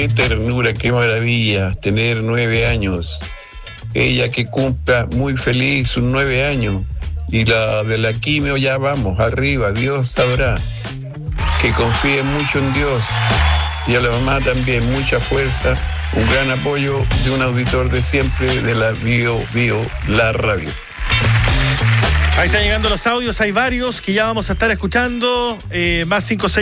Qué ternura, qué maravilla tener 9 años. Ella que cumpla muy feliz sus 9 años. Y la de la quimio ya vamos, arriba, Dios sabrá. Que confíe mucho en Dios. Y a la mamá también, mucha fuerza. Un gran apoyo de un auditor de siempre de la Bio, la radio. Ahí están llegando los audios, hay varios que ya vamos a estar escuchando. Más 5, 6.